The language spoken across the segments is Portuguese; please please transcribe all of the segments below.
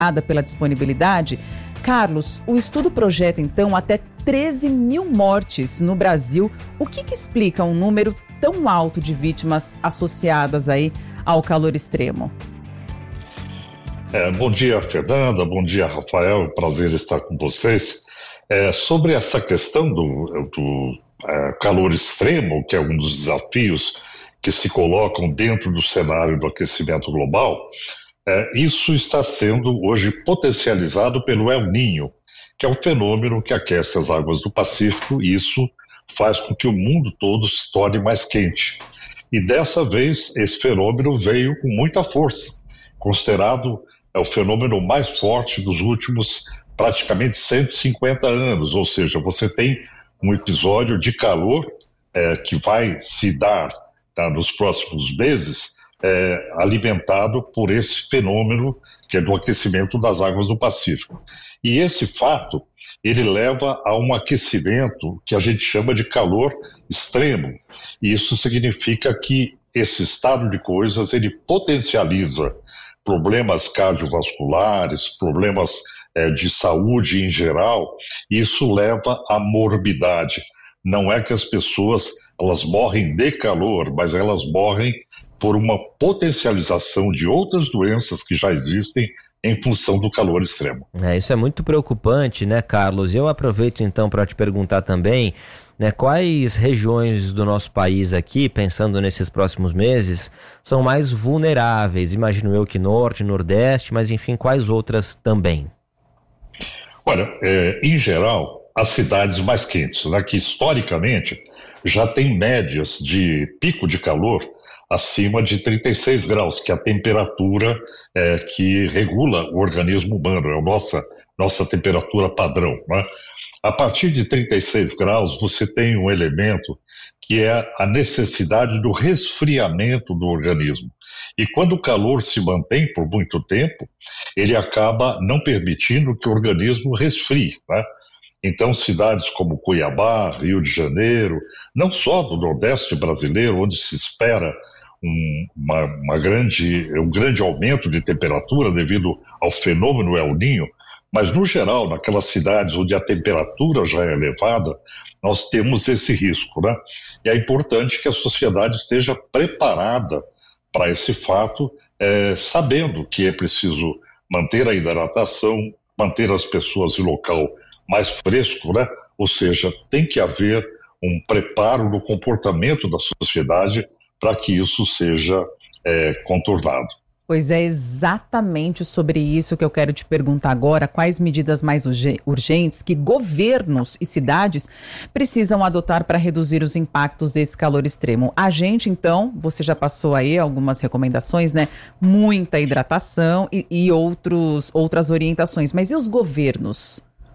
pela disponibilidade. Carlos, o estudo projeta então até 13 mil mortes no Brasil. O que explica um número tão alto de vítimas associadas aí ao calor extremo? Bom dia, Fernanda, bom dia, Rafael, prazer estar com vocês. Sobre essa questão do calor extremo, que é um dos desafios que se colocam dentro do cenário do aquecimento global, isso está sendo hoje potencializado pelo El Niño, que é um fenômeno que aquece as águas do Pacífico, e isso faz com que o mundo todo se torne mais quente. E dessa vez esse fenômeno veio com muita força, considerado o fenômeno mais forte dos últimos praticamente 150 anos, ou seja, você tem um episódio de calor que vai se dar nos próximos meses, alimentado por esse fenômeno que é do aquecimento das águas do Pacífico. E esse fato, ele leva a um aquecimento que a gente chama de calor extremo. E isso significa que esse estado de coisas, ele potencializa problemas cardiovasculares, problemas de saúde em geral, e isso leva à morbidade. Não é que as pessoas elas morrem de calor, mas elas morrem por uma potencialização de outras doenças que já existem em função do calor extremo. Isso é muito preocupante, né, Carlos? Eu aproveito então para te perguntar também, né, quais regiões do nosso país aqui, pensando nesses próximos meses, são mais vulneráveis? Imagino eu que Norte, Nordeste, mas enfim, quais outras também? Olha, em geral, as cidades mais quentes, né, que historicamente já tem médias de pico de calor acima de 36 graus, que é a temperatura que regula o organismo humano, é a nossa temperatura padrão, né? A partir de 36 graus, você tem um elemento que é a necessidade do resfriamento do organismo. E quando o calor se mantém por muito tempo, ele acaba não permitindo que o organismo resfrie, né? Então, cidades como Cuiabá, Rio de Janeiro, não só do Nordeste brasileiro, onde se espera um grande aumento de temperatura devido ao fenômeno El Niño, mas, no geral, naquelas cidades onde a temperatura já é elevada, nós temos esse risco, né? E é importante que a sociedade esteja preparada para esse fato, sabendo que é preciso manter a hidratação, manter as pessoas em local mais fresco, né? Ou seja, tem que haver um preparo no comportamento da sociedade para que isso seja contornado. Pois é exatamente sobre isso que eu quero te perguntar agora. Quais medidas mais urgentes que governos e cidades precisam adotar para reduzir os impactos desse calor extremo? A gente, então, você já passou aí algumas recomendações, né? Muita hidratação e outras orientações. Mas e os governos?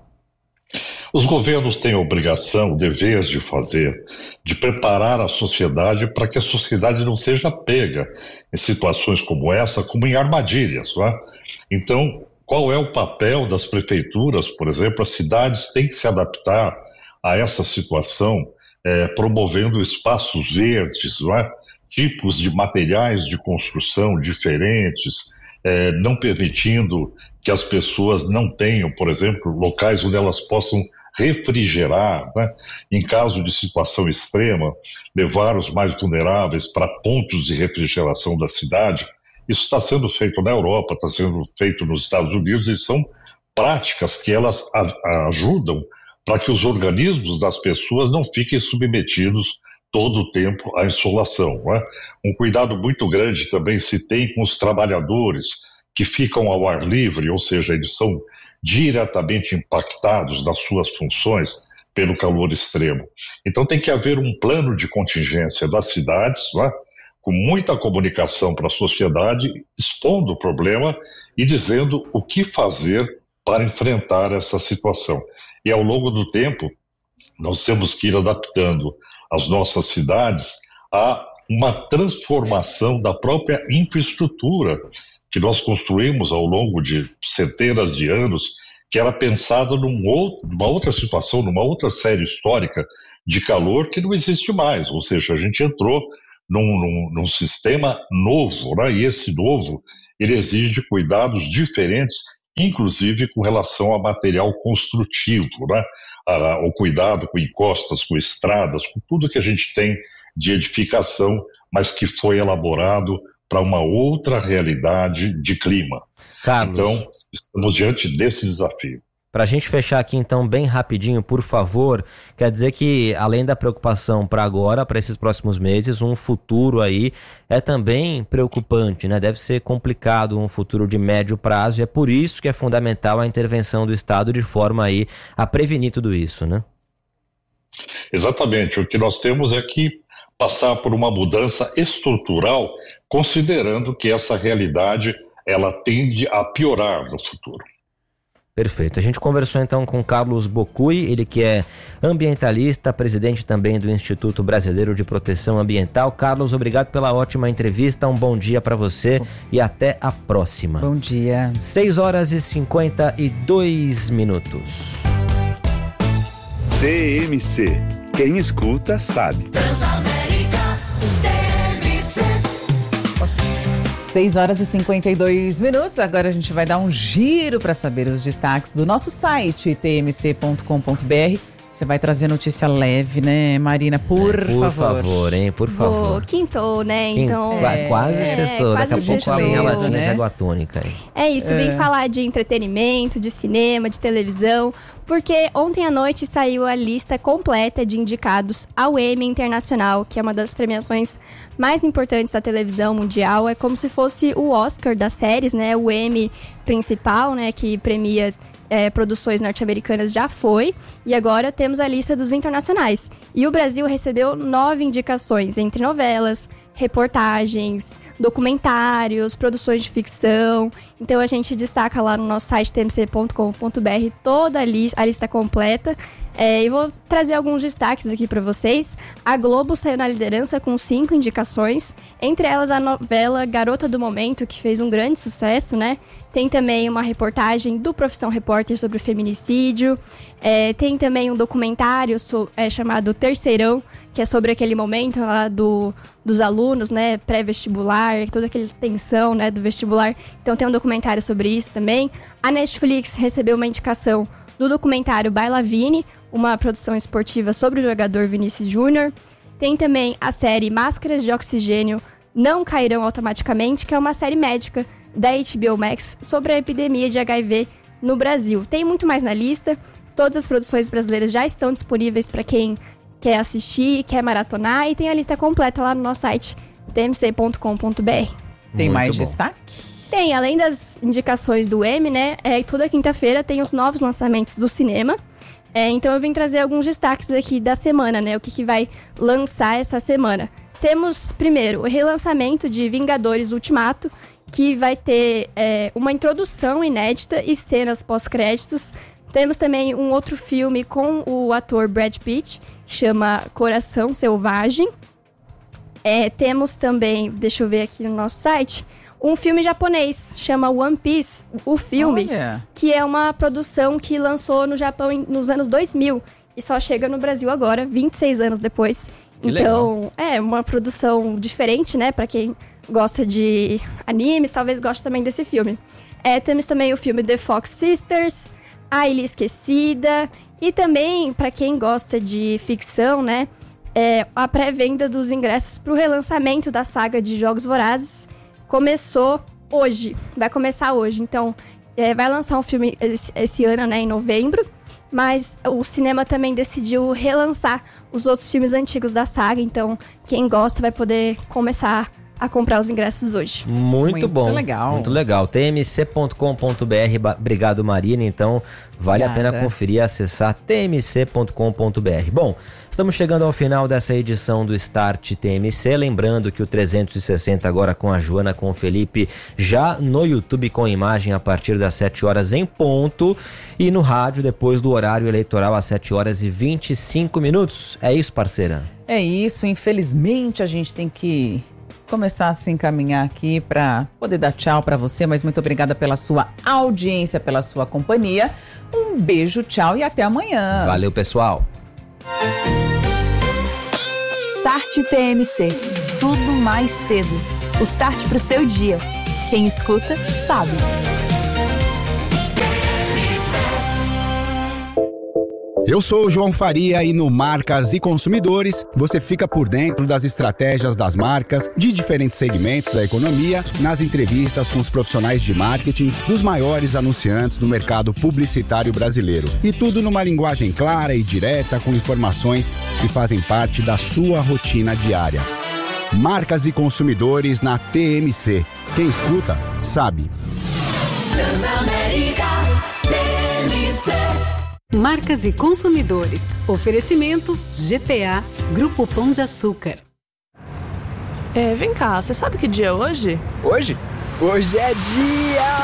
Os governos têm a obrigação, o dever de preparar a sociedade para que a sociedade não seja pega em situações como essa, como em armadilhas, não é? Então, qual é o papel das prefeituras, por exemplo? As cidades têm que se adaptar a essa situação, promovendo espaços verdes, não é? Tipos de materiais de construção diferentes, não permitindo que as pessoas não tenham, por exemplo, locais onde elas possam refrigerar, né? Em caso de situação extrema, levar os mais vulneráveis para pontos de refrigeração da cidade. Isso está sendo feito na Europa, está sendo feito nos Estados Unidos, e são práticas que elas ajudam para que os organismos das pessoas não fiquem submetidos todo o tempo à insolação, né? Um cuidado muito grande também se tem com os trabalhadores que ficam ao ar livre, ou seja, eles são diretamente impactados nas suas funções pelo calor extremo. Então tem que haver um plano de contingência das cidades, né, com muita comunicação para a sociedade, expondo o problema e dizendo o que fazer para enfrentar essa situação. E ao longo do tempo, nós temos que ir adaptando as nossas cidades a uma transformação da própria infraestrutura que nós construímos ao longo de centenas de anos, que era pensada numa outra situação, numa outra série histórica de calor que não existe mais. Ou seja, a gente entrou num sistema novo, né? E esse novo, ele exige cuidados diferentes inclusive com relação a material construtivo, né? O cuidado com encostas, com estradas, com tudo que a gente tem de edificação, mas que foi elaborado para uma outra realidade de clima. Carlos, então, estamos diante desse desafio. Para a gente fechar aqui então bem rapidinho, por favor, quer dizer que além da preocupação para agora, para esses próximos meses, um futuro aí é também preocupante, né? Deve ser complicado um futuro de médio prazo e é por isso que é fundamental a intervenção do Estado de forma aí a prevenir tudo isso, né? Exatamente, o que nós temos é que passar por uma mudança estrutural, considerando que essa realidade ela tende a piorar no futuro. Perfeito. A gente conversou então com Carlos Bocui, ele que é ambientalista, presidente também do Instituto Brasileiro de Proteção Ambiental. Carlos, obrigado pela ótima entrevista, um bom dia para você e até a próxima. Bom dia. 6h52. TMC. Quem escuta sabe. 6h52. Agora a gente vai dar um giro para saber os destaques do nosso site tmc.com.br. Você vai trazer notícia leve, né, Marina? Por favor. Por favor, hein? Por favor. Quintou, né? Então, quase sextou. Daqui a pouco a minha latinha né? de água tônica. Hein? É isso, vem falar de entretenimento, de cinema, de televisão, porque ontem à noite saiu a lista completa de indicados ao Emmy Internacional, que é uma das premiações mais importantes da televisão mundial. É como se fosse o Oscar das séries, né? O Emmy principal, né? Que premia produções norte-americanas já foi, e agora temos a lista dos internacionais. E o Brasil recebeu 9 indicações, entre novelas, reportagens, documentários, produções de ficção. Então a gente destaca lá no nosso site tmc.com.br toda a lista completa. Eu vou trazer alguns destaques aqui para vocês. A Globo saiu na liderança com 5 indicações, entre elas a novela Garota do Momento, que fez um grande sucesso, né? Tem também uma reportagem do Profissão Repórter sobre o feminicídio. Tem também um documentário chamado Terceirão, que é sobre aquele momento lá dos alunos, né, pré-vestibular, toda aquela tensão, né, do vestibular. Então tem um documentário sobre isso também. A Netflix recebeu uma indicação do documentário Bailavini, uma produção esportiva sobre o jogador Vinícius Júnior. Tem também a série Máscaras de Oxigênio Não Cairão Automaticamente, que é uma série médica da HBO Max sobre a epidemia de HIV no Brasil. Tem muito mais na lista. Todas as produções brasileiras já estão disponíveis para quem quer assistir, quer maratonar, e tem a lista completa lá no nosso site tmc.com.br. Tem Muito mais bom. destaque? Tem, além das indicações do Emmy, né? Toda quinta-feira tem os novos lançamentos do cinema. Então eu vim trazer alguns destaques aqui da semana, né? O que vai lançar essa semana. Temos, primeiro, o relançamento de Vingadores Ultimato, que vai ter uma introdução inédita e cenas pós-créditos. Temos também um outro filme com o ator Brad Pitt, que chama Coração Selvagem. Temos também, deixa eu ver aqui no nosso site, um filme japonês, chama One Piece, o filme, Olha. que é uma produção que lançou no Japão nos anos 2000 e só chega no Brasil agora, 26 anos depois. Que Então, legal. é uma produção diferente, né, pra quem gosta de animes, talvez goste também desse filme. Temos também o filme The Fox Sisters, A Ilha Esquecida, e também, pra quem gosta de ficção, né, a pré-venda dos ingressos pro relançamento da saga de Jogos Vorazes começou hoje, vai começar hoje. Então, vai lançar um filme esse ano, né, em novembro, mas o cinema também decidiu relançar os outros filmes antigos da saga, então quem gosta vai poder começar a comprar os ingressos hoje. Muito bom. legal. Muito legal. tmc.com.br. Obrigado, Marina. Então, vale a Obrigada. pena conferir e acessar tmc.com.br. Bom, estamos chegando ao final dessa edição do Start TMC. Lembrando que o 360 agora com a Joana, com o Felipe, já no YouTube com imagem a partir das 7 horas em ponto. E no rádio depois do horário eleitoral às 7h25. É isso, parceira? É isso, infelizmente a gente tem que começar a se encaminhar aqui para poder dar tchau para você, mas muito obrigada pela sua audiência, pela sua companhia. Um beijo, tchau e até amanhã. Valeu, pessoal. Start TMC. Tudo mais cedo. O start pro seu dia. Quem escuta, sabe. Eu sou o João Faria e no Marcas e Consumidores você fica por dentro das estratégias das marcas de diferentes segmentos da economia, nas entrevistas com os profissionais de marketing dos maiores anunciantes do mercado publicitário brasileiro. E tudo numa linguagem clara e direta, com informações que fazem parte da sua rotina diária. Marcas e Consumidores na TMC. Quem escuta, sabe. Transamérica TMC. Marcas e Consumidores. Oferecimento GPA, Grupo Pão de Açúcar. Vem cá, você sabe que dia é hoje? Hoje? Hoje é dia...